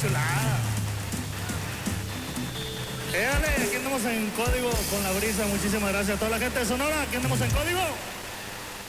chulada. Éale, aquí andamos en código con la brisa. Muchísimas gracias a toda la gente de Sonora. Aquí andamos en código.